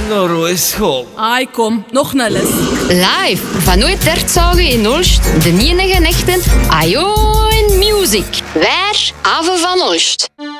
naar school. Ai, kom, nog een les. Live van Ooit-Tertzagen in Olst, de enige echte Ajo in Music. Waar Ave van Olst.